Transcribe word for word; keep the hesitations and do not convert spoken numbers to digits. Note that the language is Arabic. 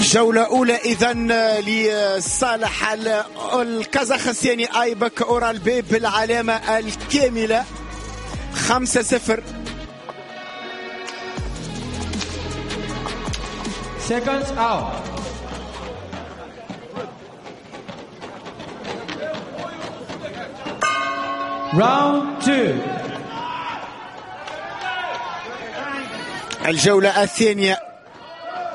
جولة أولى إذن لصالح الكازاخستاني أيبك أورالبي بالعلامة الكاملة خمسة صفر. Seconds out. Round two. الجولة الثانية